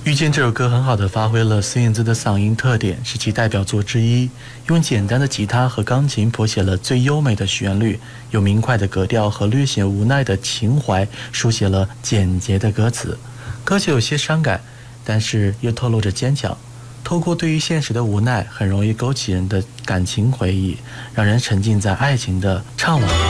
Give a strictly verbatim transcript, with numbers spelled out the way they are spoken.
遇见这首歌很好地发挥了孙燕姿的嗓音特点，是其代表作之一。用简单的吉他和钢琴谱写了最优美的旋律，用明快的格调和略显无奈的情怀书写了简洁的歌词。歌曲有些伤感，但是又透露着坚强。透过对于现实的无奈，很容易勾起人的感情回忆，让人沉浸在爱情的怅惘。